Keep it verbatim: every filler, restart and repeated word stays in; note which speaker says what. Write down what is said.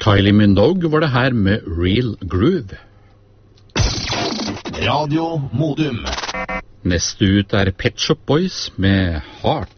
Speaker 1: Kylie Minogue var det her med Real Groove.
Speaker 2: Radio Modum.
Speaker 1: Neste ut er Pet Shop Boys med Heart.